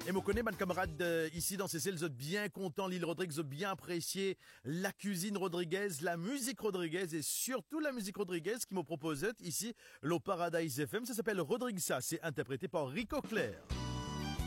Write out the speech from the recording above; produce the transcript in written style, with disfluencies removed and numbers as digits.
Et me connais, mon camarade, ici dans ces cells, bien content, Lille Rodriguez, bien apprécié la cuisine Rodriguez, la musique Rodriguez et surtout la musique Rodriguez qui me proposait ici, le Paradise FM. Ça s'appelle Rodriguez, c'est interprété par Rico Clair.